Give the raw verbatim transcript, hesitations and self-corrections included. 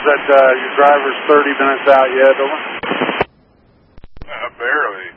that uh, your driver's thirty minutes out yet, over? Uh, barely.